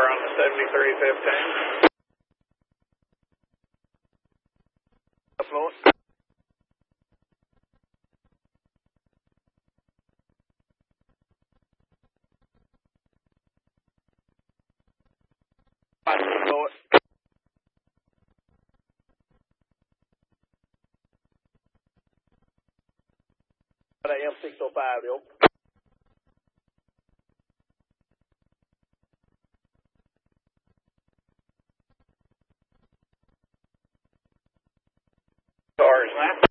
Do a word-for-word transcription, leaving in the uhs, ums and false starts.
four on the seventy-three fifteen. Affluent. Affluent. A M six oh five, yo. Cars, man.